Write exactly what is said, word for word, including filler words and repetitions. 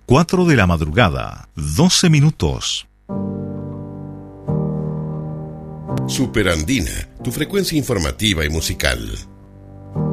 cuatro de la madrugada, doce minutos. Superandina, tu frecuencia informativa y musical.